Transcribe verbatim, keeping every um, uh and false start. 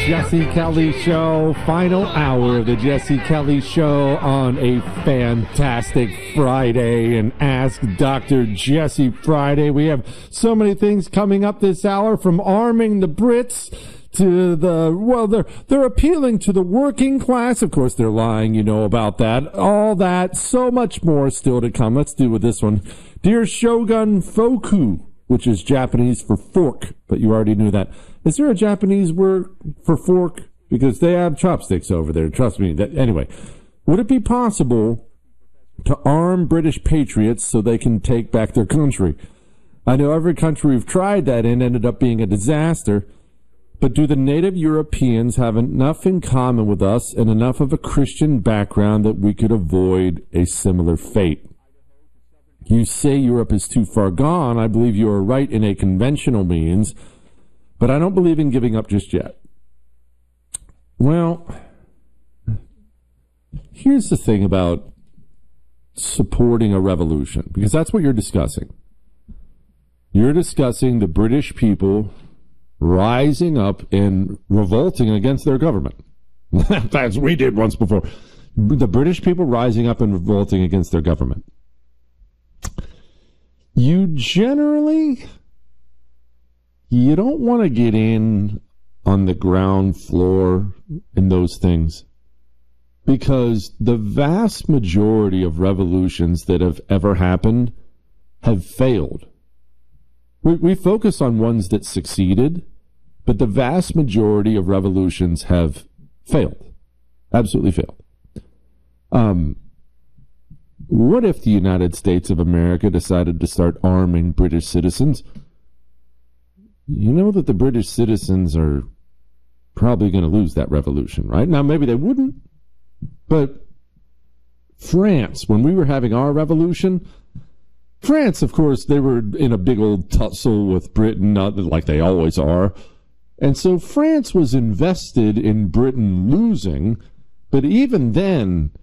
Jesse Kelly Show, final hour of the Jesse Kelly Show on a fantastic Friday, and Ask Doctor Jesse Friday. We have so many things coming up this hour, from arming the Brits to the, well, they're, they're appealing to the working class. Of course, they're lying, you know about that. All that, so much more still to come. Let's do with this one. Dear Shogun Foku, which is Japanese for fork, but you already knew that. Is there a Japanese word for fork? Because they have chopsticks over there. Trust me. That, anyway, would it be possible to arm British patriots so they can take back their country? I know every country we've tried that in ended up being a disaster, but do the native Europeans have enough in common with us and enough of a Christian background that we could avoid a similar fate? You say Europe is too far gone. I believe you are right in a conventional means, but I don't believe in giving up just yet. Well, here's the thing about supporting a revolution, because that's what you're discussing. You're discussing the British people rising up and revolting against their government. That's what we did once before. The British people rising up and revolting against their government. You generally, you don't want to get in on the ground floor in those things, because the vast majority of revolutions that have ever happened have failed. We, we focus on ones that succeeded, but the vast majority of revolutions have failed. Absolutely failed. Um, what if the United States of America decided to start arming British citizens? You know that the British citizens are probably going to lose that revolution, right? Now, maybe they wouldn't, but France, when we were having our revolution, France, of course, they were in a big old tussle with Britain, not like they always are. And so France was invested in Britain losing, but even then,